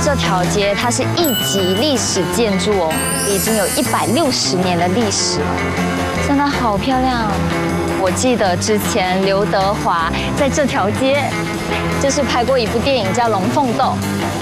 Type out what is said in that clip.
这条街它是一级历史建筑哦，已经有160年的历史了，真的好漂亮。我记得之前刘德华在这条街就是拍过一部电影叫《龙凤斗》，